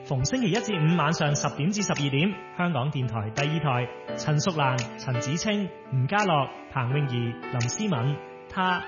逢星期一至五晚上10點至12點，香港電台第2台，陳淑蘭、陳子清、吳家樂、彭詠儀、林思敏，他。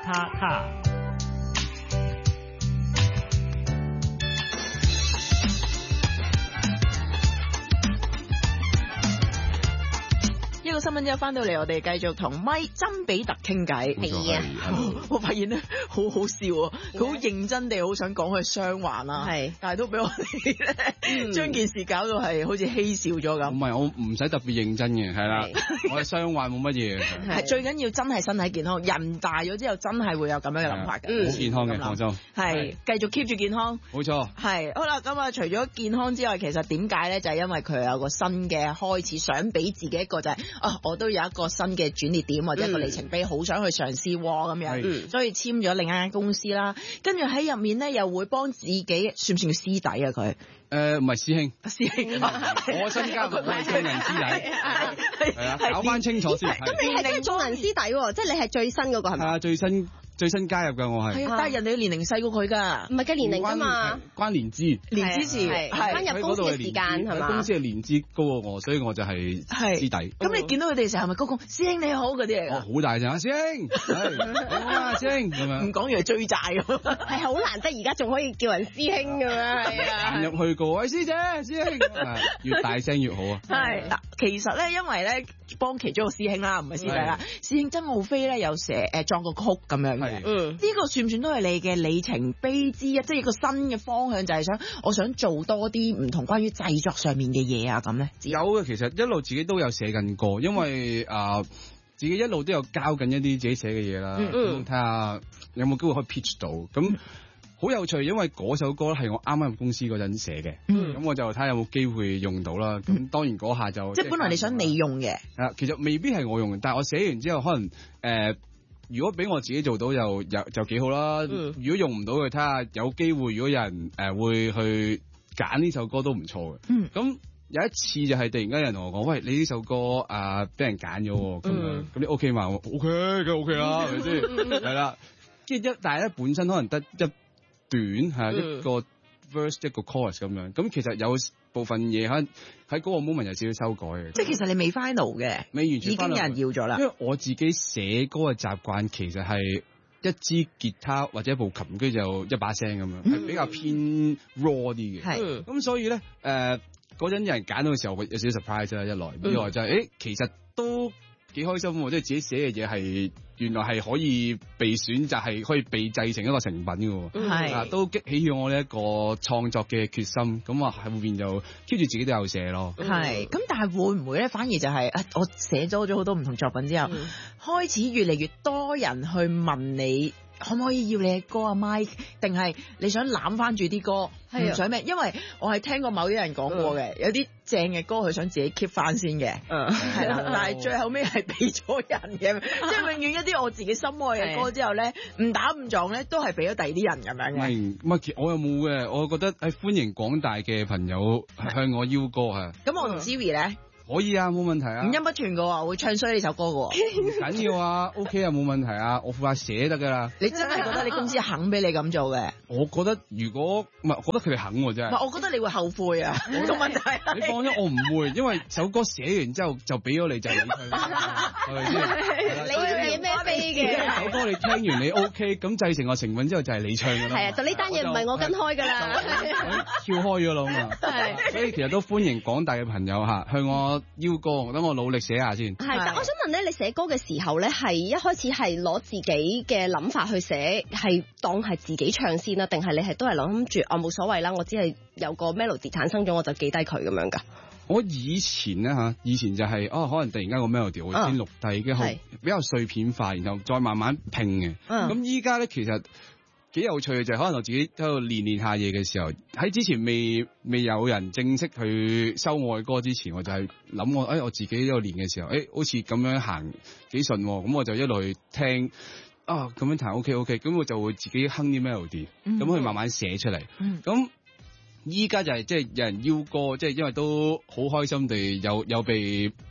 一個新聞之後翻到嚟，我哋繼續同咪曾比特傾偈。 係啊， 我發現咧好好笑啊！佢好認真地好想講佢傷患啦，係，但係都俾我哋咧將件事搞到係好似嬉笑咗咁。 唔係，我唔使特別認真嘅，係啦，我係傷患冇乜嘢。 係最緊要真係身體健康，人大咗之後真係會有咁樣嘅諗法嘅。 好健康嘅，放心。 係繼續 keep 住健康。 冇錯。係好啦，咁啊，除咗健康之外，其實點解咧？就係因為佢有個新嘅開始，想俾自己一個就係我都有一個新嘅轉捩點或者一個里程碑，好想去嘗試咁樣，所以簽咗另一間公司啦。跟住喺入面咧，又會幫自己，算唔算師弟啊？佢唔係師兄， 師兄， 我新加入係眾人師弟，係啊，搞翻清楚先。 咁你係真係眾人師弟喎，即係你係最新嗰個係咪？ 係啊，最新加入㗎，我係。 但係人哋年齡細過佢㗎， 唔係計年齡㗎嘛， 關年資， 年資時關入公司嘅時間係嘛？ 公司嘅年資高過我，所以我就係師弟。 咁你見到佢哋成日係咪高講師兄你好嗰啲嚟㗎？ 好大聲啊，師兄，好啊，師兄咁樣。 唔講完係追債㗎， 係好難得而家仲可以叫人師兄㗎嘛？係啊。 入去過，喂師姐，師兄，越大聲越好啊。 係嗱，其實咧，因為咧幫其中一個師兄啦，唔係師弟啦，師兄曾浩飛咧有作個曲咁樣嘅。呢個算唔算都係你嘅里程碑之一？即係一個新嘅方向，就係我想做多啲唔同關於製作上面嘅嘢啊，咁咧有嘅，其實一路自己都有寫緊歌，因為自己一路都有交緊一啲自己寫嘅嘢啦，睇下有冇機會可以 pitch 到。咁好有趣，因為嗰首歌係我啱啱入公司嗰陣寫嘅，咁我就睇下有冇機會用到啦。咁當然嗰下就即係本來你想你用嘅， 其實未必係我用嘅，但係我寫完之後可能如果俾我自己做到就幾好啦。如果用唔到嘅，睇下有機會，如果有人會去揀呢首歌都唔錯嘅。咁有一次就係突然間有人同我講，喂，你呢首歌俾人揀咗，咁你 OK 嘛？OK，梗係 OK 啦，係咪先？係啦，但係咧本身可能得一段係一個 verse 一個 chorus 咁樣，咁其實有部分嘢喺嗰個 moment 有少少修改嘅。即係其實你未 final 嘅， 未完全 final，已經有人要咗啦。 因為我自己寫歌嘅習慣其實係一支吉他或者一部琴，跟住就一把聲咁樣，係比較偏 raw 啲嘅。係咁所以咧嗰陣有人揀到嘅時候，有少少 surprise 啦。一來就係其實都幾開心喎，即係自己寫嘅嘢係原來係可以被選擇，係可以被製成一個成品嘅，係都激起咗我呢一個創作嘅決心。咁喺後邊就 keep 住自己都有寫咯。係咁，但係會唔會咧？反而就係我寫咗好多唔同作品之後，開始越嚟越多人去問你，可唔可以要你嘅歌啊 Mike？ 定係你想攬翻住啲歌，唔想咩？因為我係聽過某啲人講過嘅，有啲正嘅歌佢想自己 keep 翻先嘅，係啦。但係最後尾係俾咗人嘅，即係永遠一啲我自己心愛嘅歌之後咧，誤打誤撞咧，都係俾咗第二啲人咁樣嘅。 唔係，我又冇嘅，我覺得歡迎廣大嘅朋友向我邀歌啊。 咁我同 Siri 咧？ 可以啊，冇問題啊。五音不全嘅喎，會唱衰呢首歌嘅喎。 唔緊要啊，OK 啊，冇問題啊，我負責寫得㗎啦。 你真係覺得你公司肯俾你咁做嘅？ 我覺得如果唔係，我覺得佢哋肯喎，真係。 唔係，我覺得你會後悔啊。冇問題。 你放心，我唔會，因為首歌寫完之後就俾咗你就係你唱，係咪先？ 你要寫咩飛嘅？ 首歌你聽完你 OK，咁製成個成品之後就係你唱㗎啦。 係啊，就呢單嘢唔係我跟開㗎啦， 跳開咗啦嘛。係，所以其實都歡迎廣大嘅朋友向我邀歌。等我努力寫下先。 係，但我想問咧，你寫歌嘅時候咧，係一開始係攞自己嘅諗法去寫，係當係自己唱先啦，定係你係都係諗住冇所謂啦，我只係有個 melody 產生咗，我就記低佢咁樣㗎？我以前咧以前就係可能突然間個 melody 我先錄低，跟住比較碎片化，然後再慢慢拼嘅。咁依家咧其實幾有趣嘅就係可能我自己喺度練下嘢嘅時候，喺之前未有人正式去收我嘅歌之前，我就係諗我自己喺度練嘅時候，好似咁樣行幾順，咁我就一路去聽咁樣彈 OK， 咁我就會自己哼啲 melody，咁去慢慢寫出嚟。咁依家就係即係有人邀歌，即係因為都好開心地有被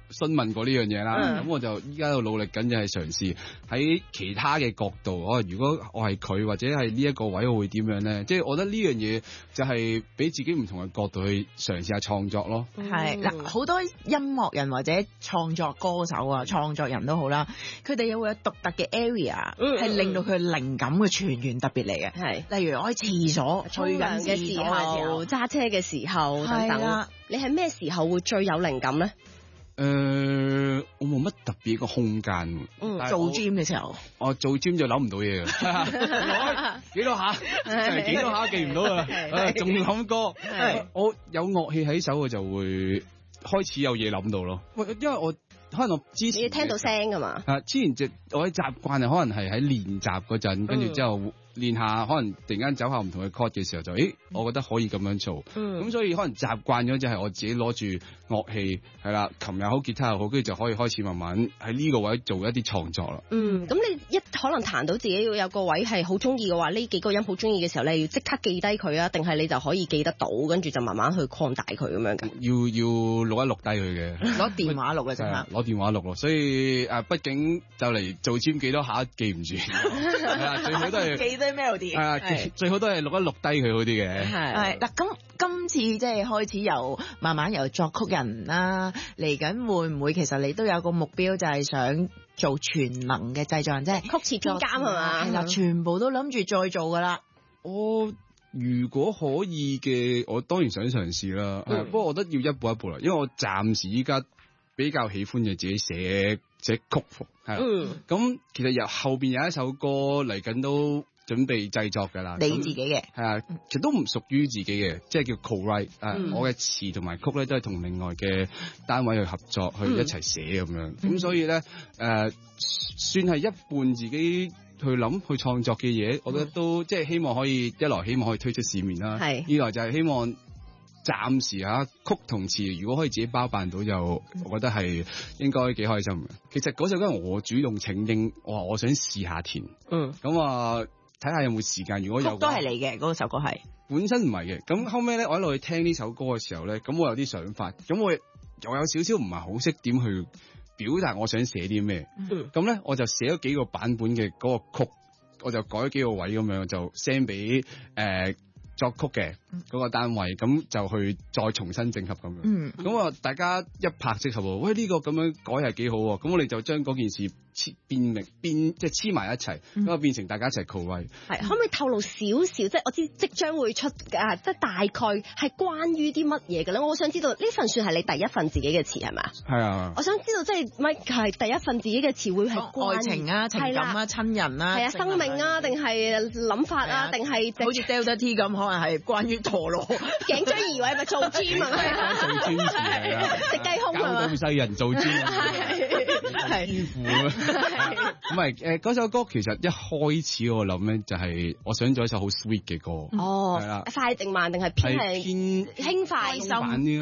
詢問過呢樣嘢啦。咁我就依家喺度努力緊，就係嘗試喺其他嘅角度。如果我係佢或者係呢一個位，我會點樣咧？即係我覺得呢樣嘢就係俾自己唔同嘅角度去嘗試下創作咯。 係嗱，好多音樂人或者創作歌手啊、創作人都好啦，佢哋又會有獨特嘅 area，係令到佢靈感嘅泉源特別嚟嘅。係，例如我喺廁所、去緊嘅時候、揸車嘅時候等等。你係咩時候會最有靈感咧？ 我冇乜特別個空間。 做 gym 嘅時候， 我做 gym 就諗唔到嘢嘅。幾多下？幾多下記唔到啊？仲諗歌。我有樂器喺手，我就會開始有嘢諗到咯。因為我可能我之前你要聽到聲㗎嘛。 之前我嘅習慣係可能係喺練習嗰陣，跟住之後練下，可能突然間走下唔同嘅 chord 嘅時候就，我覺得可以咁樣做。咁所以可能習慣咗就係我自己攞住樂器係啦，琴又好，吉他又好，跟住就可以開始慢慢喺呢個位做一啲創作啦。 咁你一可能彈到自己有個位係好中意嘅話，呢幾個音好中意嘅時候，你要即刻記低佢啊？定係你就可以記得到，跟住就慢慢去擴大佢咁樣㗎？ 要錄一錄低佢嘅， 攞電話錄嘅啫嘛。 攞電話錄咯，所以畢竟就嚟做簽幾多下記唔住，最好都係記低 melody。 最好都係錄一錄低佢好啲嘅。 係嗱，咁今次即係開始慢慢由作曲人啦，嚟緊會唔會其實你都有個目標，就係想做全能嘅製作人，即係曲詞編監係嘛？ 係啦，全部都諗住再做噶啦。 我如果可以嘅，我當然想嘗試啦。不過我覺得要一步一步啦，因為我暫時依家比較喜歡嘅自己寫曲譜。咁其實後邊有一首歌嚟緊都準備製作㗎啦， 你自己嘅係啊，其實都唔屬於自己嘅，即係叫 co-write。我嘅詞同埋曲咧都係同另外嘅單位去合作，去一齊寫咁樣。咁所以咧算係一半自己去諗去創作嘅嘢，我覺得都即係希望可以一來希望可以推出市面啦，二來就係希望暫時曲同詞如果可以自己包辦到，就我覺得係應該幾開心嘅。其實嗰首歌我主動請纓，我想試下填，咁睇下有冇時間。如果有都係你嘅嗰首歌係本身唔係嘅，咁後尾咧我一路去聽呢首歌嘅時候咧，咁我有啲想法，咁我又有少少唔係好識點去表達我想寫啲咩，咁咧我就寫咗幾個版本嘅嗰個曲，我就改咗幾個位咁樣，就 send 俾作曲嘅嗰個單位，咁就去再重新整合咁樣。咁大家一拍即合喎，喂呢個咁樣改係幾好喎，咁我哋就將嗰件事變即係黐埋一齊，咁變成大家一齊 co-write。 可唔可以透露少少？即係我知即將會出即係大概係關於啲乜嘢嘅咧？我想知道呢份算係你第一份自己嘅詞係咪？係啊。 我想知道即係Mike係第一份自己嘅詞會係愛情啊、情感啊、親人啊、 係啊、生命啊，定係諗法啊，定係好似 Delta T 咁，可能係關於陀螺、 頸椎移位咪做 gym 啊？ 做 gym 係啊，食雞胸啊， 搞到世人做 gym 係衣服咁咪嗰首歌其實一開始我諗咧就係我想做一首好 sweet 嘅歌。係啦， 快定慢定係偏輕快心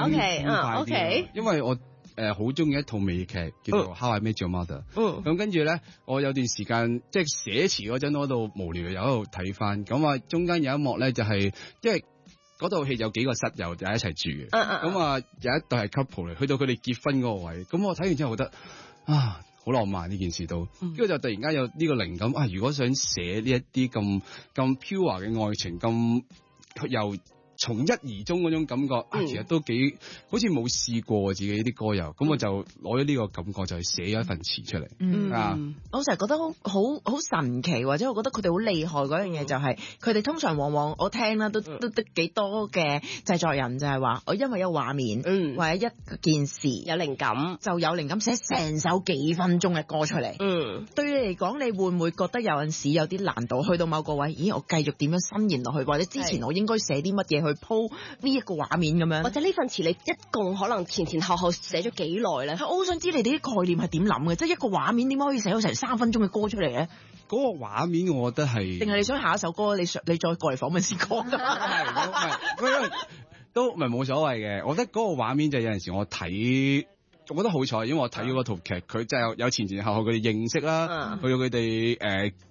OK 因為我好中意一套美劇叫做 How I Met Your Mother。咁跟住咧，我有段時間即係寫詞嗰陣，我喺度無聊又喺度睇翻。咁中間有一幕咧就係因為嗰套戲有幾個室友就喺一齊住嘅。咁有一對係 couple 嚟，去到佢哋結婚嗰個位，咁我睇完之後覺得好浪漫呢件事都，跟住就突然間有呢個靈感如果想寫呢一啲咁 pure 嘅愛情，咁又從一而終嗰種感覺，其實都幾好似冇試過自己啲歌友，咁我就攞咗呢個感覺就係寫咗一份詞出嚟。 我成日覺得好神奇，或者我覺得佢哋好厲害嗰樣嘢就係佢哋通常往往我聽啦都幾多嘅製作人就係話我因為有畫面，或者一件事有靈感就有靈感寫成首幾分鐘嘅歌出嚟。對你嚟講，你會唔會覺得有陣時有啲難度？去到某個位，咦我繼續點樣伸延落去，或者之前我應該寫啲乜嘢去鋪呢一個畫面咁樣， 或者呢份詞你一共可能前後寫咗幾耐咧？ 我好想知你哋啲概念係點諗嘅，即係一個畫面點解可以寫到成3分鐘嘅歌出嚟咧？ 嗰個畫面我覺得係，定係你想下一首歌你再過嚟訪問先講？ 都唔係冇所謂嘅。我覺得嗰個畫面就有陣時我睇，我覺得好彩，因為我睇咗嗰套劇，佢真係有前後佢哋認識啦，去到佢哋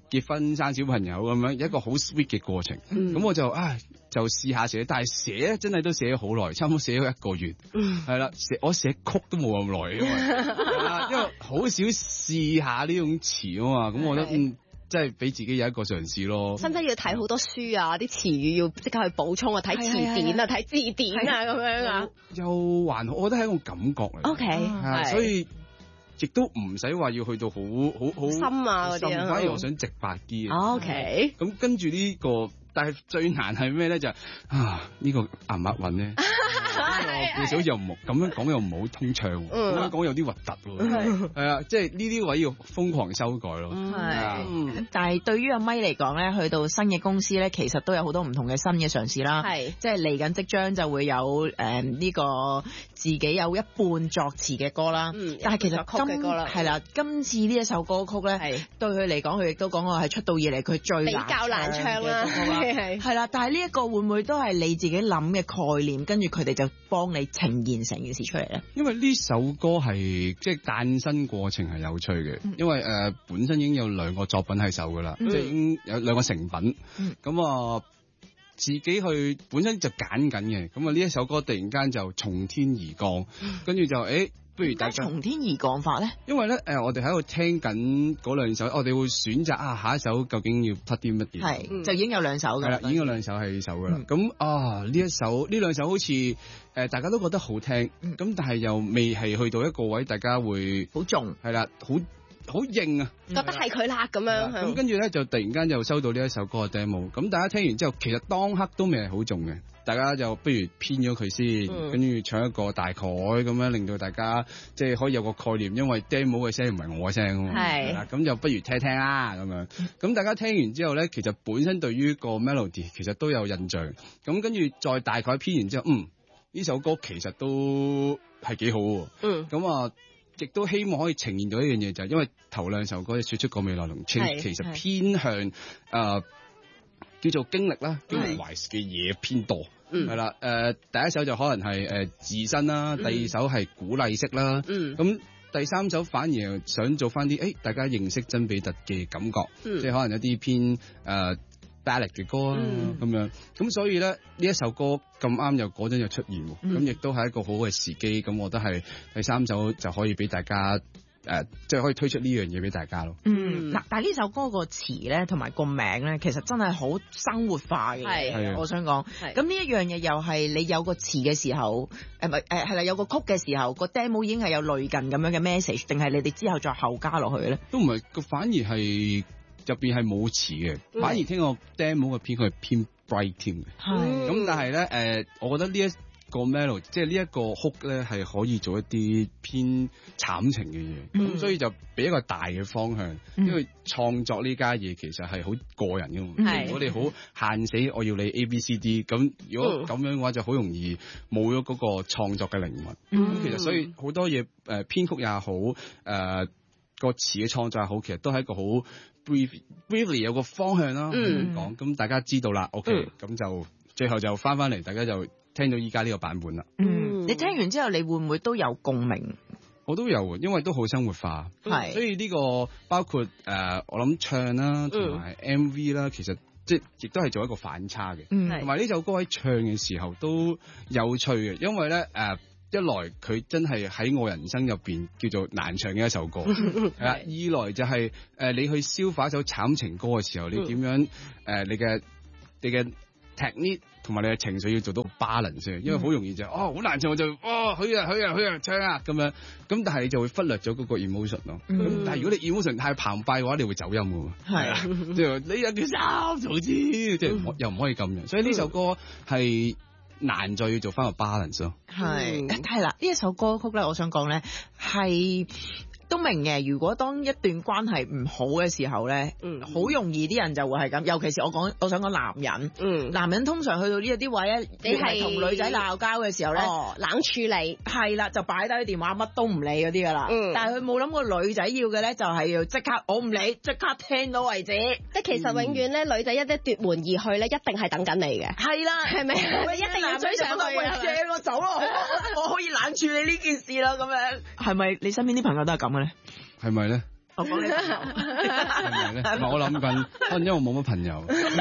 結婚生小朋友咁樣一個好 sweet 嘅過程。咁我就就試下寫，但係寫真係都寫咗好耐，差唔多寫咗1個月。係啦，我寫曲都冇咁耐，因為好少試下呢種詞啊嘛。咁我覺得即係俾自己有一個嘗試咯。 使唔使要睇好多書啊？啲詞語要即刻去補充啊，睇詞典啊，睇字典啊咁樣啊？ 又還好，我覺得係一個感覺嚟。 OK， 所以亦都唔使話要去到好深啊嗰啲啊。 反而我想直白啲嘅。 OK。 咁跟住呢個，但係最難係咩咧？就呢個押唔押韻咧？故事好似又唔咁樣講又唔好通暢，咁樣講有啲核突喎。係啊，即係呢啲位要瘋狂修改咯。 但係對於阿咪嚟講咧，去到新嘅公司咧，其實都有好多唔同嘅新嘅嘗試啦。即係嚟緊即將就會有呢個自己有一半作詞嘅歌啦。但係其實今次呢一首歌曲咧，對佢嚟講，佢亦都講過係出道以嚟佢最比較難唱啦。 係啦，但係呢一個會唔會都係你自己諗嘅概念，跟住佢哋就幫你呈現成件事出嚟咧？ 因為呢首歌係即係誕生過程係有趣嘅，因為本身已經有2個作品喺手噶啦，即係已經有2個成品。咁自己去本身就揀緊嘅，咁呢一首歌突然間就從天而降，跟住就不如大家從天而降法咧？ 因為咧我哋喺度聽緊嗰2首，我哋會選擇下一首究竟要 put 啲乜嘢？ 就已經有2首㗎啦， 已經有2首係首㗎啦。咁呢2首好似大家都覺得好聽，咁但係又未係去到一個位，大家會好重係啦，好硬啊， 覺得係佢啦咁樣。 咁跟住咧就突然間就收到呢一首歌嘅 demo， 咁大家聽完之後，其實當刻都未係好重嘅，大家就不如編咗佢先，跟住唱一個大概咁樣，令到大家即係可以有個概念，因為 demo 嘅聲唔係我嘅聲啊嘛，係啦，咁就不如聽聽啦咁樣。咁大家聽完之後咧，其實本身對於個 melody 其實都有印象，咁跟住再大概編完之後，呢首歌其實都係幾好喎。咁亦都希望可以呈現到一樣嘢，就係因為頭2首歌說出個未來同其實偏向叫做經歷啦，經歷懷嘅嘢偏多，係啦。第一首就可能係自身啦，第2首係鼓勵式啦，咁第3首反而想做翻啲大家認識曾比特嘅感覺，即係可能有啲偏ballad 嘅歌啊咁樣，咁所以咧呢一首歌咁啱又嗰陣又出現，咁亦都係一個好嘅時機，咁我覺得係第3首就可以俾大家即係可以推出呢樣嘢俾大家咯。 嗱，但係呢首歌個詞咧同埋個名咧，其實真係好生活化嘅。係，我想講，咁呢一樣嘢又係你有個詞嘅時候，係啦，有個曲嘅時候，個 demo 已經係有類近咁樣嘅 message， 定係你哋之後再後加落去咧？ 都唔係，反而係。入邊係冇詞嘅，反而聽個 demo 嘅編佢係偏 bright 添嘅。咁但係咧我覺得呢一個 melody 即係呢一個 hook 咧係可以做一啲偏慘情嘅嘢，咁所以就俾一個大嘅方向，因為創作呢家嘢其實係好個人嘅嘛。如果你好限死我要你 ABCD， 咁如果咁樣嘅話就好容易冇咗嗰個創作嘅靈魂。咁其實所以好多嘢編曲也好，個詞嘅創作也好，其實都係一個好briefly 有個方向啦，講咁大家知道啦。OK，咁就最後就翻嚟，大家就聽到依家呢個版本啦。 你聽完之後，你會唔會都有共鳴？ 我都有，因為都好生活化，所以呢個包括我諗唱啦，同埋 MV 啦，其實即係亦都係做一個反差嘅，同埋呢首歌喺唱嘅時候都有趣嘅，因為咧一來佢真係喺我人生入邊叫做難唱嘅一首歌，係啦。二來就係你去消化一首慘情歌嘅時候，你點樣你嘅 technique 同埋你嘅情緒要做到 balance，因為好容易就好難唱，我就去啊唱啊咁樣，咁但係你就會忽略咗嗰個 emotion 咯。咁但係如果你 emotion 太澎湃嘅話，你會走音嘅喎。係啊，即係你有叫三草之，即係又唔可以咁樣。所以呢首歌係難再要做翻個 balance 咯。 係啦，呢一首歌曲咧，我想講咧係都明嘅。如果當一段關係唔好嘅時候咧，好容易啲人就會係咁。尤其是我想講男人，男人通常去到呢一啲位咧，你係同女仔鬧交嘅時候咧， 冷處理係啦，就擺低啲電話，乜都唔理嗰啲噶啦。但係佢冇諗過女仔要嘅咧，就係要即刻我唔理，即刻聽到為止。 即係其實永遠咧，女仔一奪門而去咧，一定係等緊你嘅。係啦，係咪？一定要追上去啊！ 借我走咯，我可以冷處理呢件事啦。咁樣係咪你身邊啲朋友都係咁嘅咧？ 係咪咧？ 我講你朋友係咪咧？唔係我諗緊，可能因為我冇乜朋友。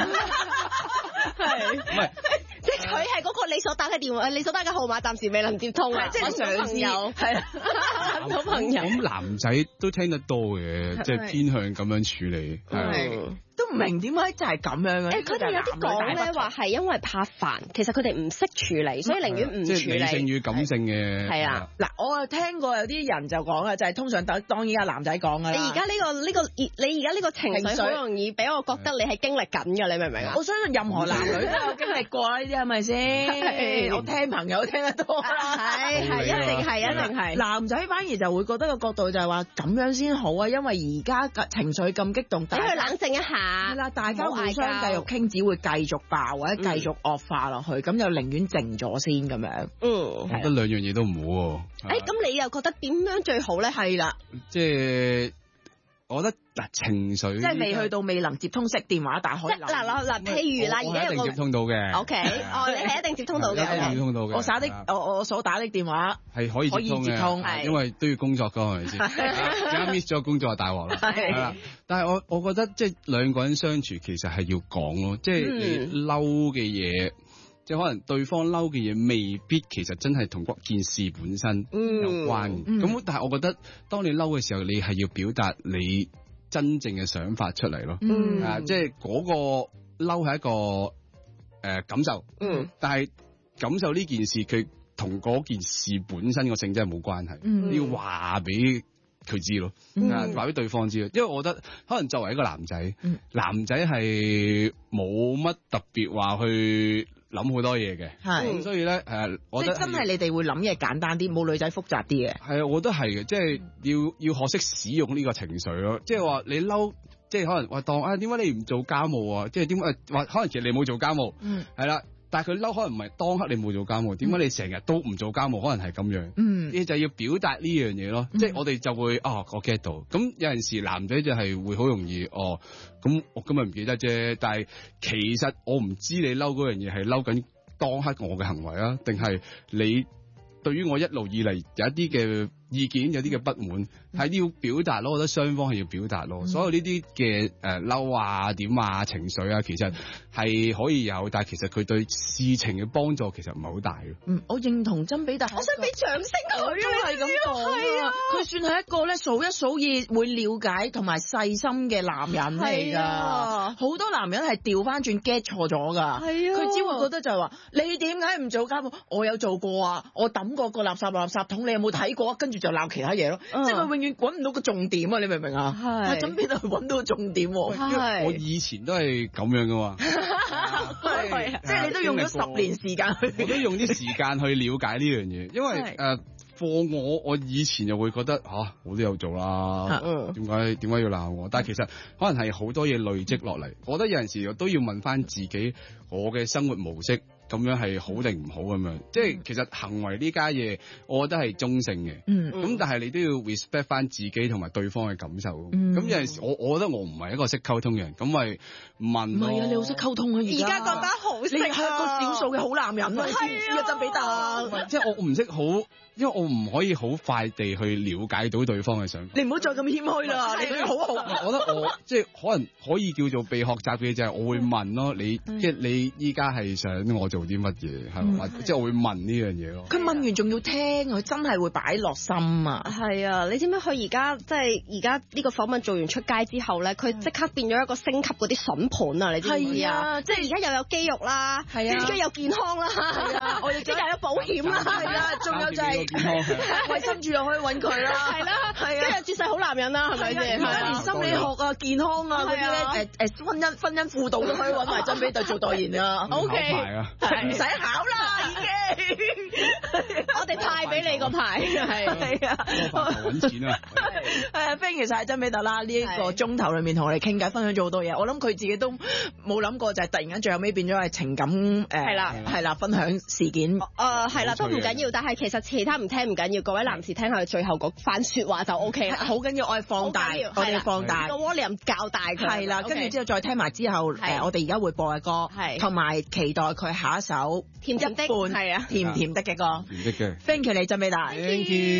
係， 唔係。 即係佢係嗰個你所打嘅電話，你所打嘅號碼暫時未能接通啊！即係你朋友係啦，揾到朋友。 咁男仔都聽得多嘅，即係偏向咁樣處理。係。 都唔明點解就係咁樣嘅。 佢哋有啲講咧話係因為怕煩，其實佢哋唔識處理，所以寧願唔處理。 即係理性與感性嘅。 係啊， 嗱，我又聽過有啲人就講啦，就係通常當依家男仔講㗎啦。 你而家你而家呢個情緒好容易俾我覺得你係經歷緊㗎，你明唔明啊？ 我相信任何男女都有經歷過啦，呢啲係咪先？我聽朋友聽得多啦， 係一定係。 男仔反而就會覺得個角度就係話咁樣先好啊，因為而家情緒咁激動， 俾佢冷靜一下。 係啦，大家互相繼續傾，只會繼續爆或者繼續惡化落去，咁就寧願靜咗先咁樣。 我覺得兩樣嘢都唔好喎。 咁你又覺得點樣最好咧？ 係啦， 即係我覺得嗱情緒， 即係未去到未能接通式電話，但係可以嗱，譬如啦，而家有個一定接通到嘅。 OK，你係一定接通到嘅。 一定接通到嘅。 我所打的電話係可以接通嘅，因為都要工作㗎，係咪先？而家 miss 咗工作就大鑊啦。係啦，但係我覺得即係兩個人相處其實係要講咯，即係你嬲嘅嘢。即係可能對方嬲嘅嘢未必其實真係同嗰件事本身有關。咁但係我覺得當你嬲嘅時候，你係要表達你真正嘅想法出嚟咯。即係嗰個嬲係一個感受。但係感受呢件事佢同嗰件事本身個性質係冇關係。你要話俾佢知咯，話俾對方知咯。因為我覺得可能作為一個男仔，男仔係冇乜特別話去諗好多嘢嘅，咁所以咧我覺得真係你哋會諗嘢簡單啲，冇女仔複雜啲嘅。 係啊，我覺得係嘅，即係要學識使用呢個情緒咯。即係話你嬲，即係可能話當點解你唔做家務啊？即係點解話可能其實你冇做家務，係啦。但係佢嬲可能唔係當刻你冇做家務，點解你成日都唔做家務？可能係咁樣，你就要表達呢樣嘢咯。即係我哋就會我 get 到。咁有陣時男仔就係會好容易咁我今日唔記得啫。但係其實我唔知你嬲嗰樣嘢係嬲緊當刻我嘅行為啊，定係你對於我一路以嚟有一啲嘅意見，有啲嘅不滿，係要表達咯。我覺得雙方係要表達咯。所有呢啲嘅嬲啊、點啊、情緒啊，其實係可以有，但係其實佢對事情嘅幫助其實唔係好大嘅。 我認同曾比特，我想俾掌聲佢，都係咁講啊！佢算係一個咧數一數二會了解同埋細心嘅男人嚟㗎。好多男人係調翻轉 get 錯咗㗎。佢只會覺得就係話你點解唔做家務？我有做過啊，我抌過個垃圾桶，你有冇睇過？跟住就鬧其他嘢咯，即係佢永遠揾唔到個重點啊！你明唔明啊？係真邊度揾到個重點？ 我以前都係咁樣噶嘛， 即係你都用咗10年時間去， 我都用啲時間去了解呢樣嘢，因為放我以前就會覺得我都有做啦，點解要鬧我？但係其實可能係好多嘢累積落嚟，我覺得有陣時都要問翻自己，我嘅生活模式咁樣係好定唔好咁樣？即係其實行為呢家嘢，我覺得係中性嘅。咁但係你都要 respect 翻自己同埋對方嘅感受。咁有陣時我覺得我唔係一個識溝通嘅人，咁咪問咯。 唔係啊，你好識溝通啊！而家覺得好識， 你係一個少數嘅好男人啊！知曾比特， 即係我唔識好，因為我唔可以好快地去了解到對方嘅想法。 你唔好再咁謙虛啦，你對佢好好。 我覺得我即係可能可以叫做被學習嘅就係我會問咯，你即係你依家係想我做啲乜嘢係嘛？即係我會問呢樣嘢咯。佢問完仲要聽，佢真係會擺落心啊！ 係啊，你知唔知佢而家即係而家呢個訪問做完出街之後咧，佢即刻變咗一個升級嗰啲筍盤啊！你知唔知啊？即係而家又有肌肉啦，係啊，跟住又健康啦，係啊，我哋即係有保險啦，係啊，仲有就係衛生署又可以揾佢啦，係啦，係啊，跟住絕世好男人啦，係咪先？連心理學啊、健康啊嗰啲咧，婚姻輔導都可以揾埋曾比特做代言啊。O K，唔使考啦，已經。我哋派俾你個牌，係啊， 揾錢啊。 thank you晒曾比特啦，呢一個鐘頭裏面同我哋傾偈，分享咗好多嘢。我諗佢自己都冇諗過，就係突然間最後尾變咗係情感係啦，分享事件。 係啦，都唔緊要，但係其實其他唔聽唔緊要，各位男士聽下佢最後嗰番説話就 O K 啦。 好緊要，我係放大，我哋放大個 volume 較大佢。係啦，跟住之後再聽埋之後，我哋而家會播嘅歌，同埋期待佢下一首甜甜的，係啊， 甜甜的嘅歌。 甜的嘅。 Thank you 你曾比特。 Thank you。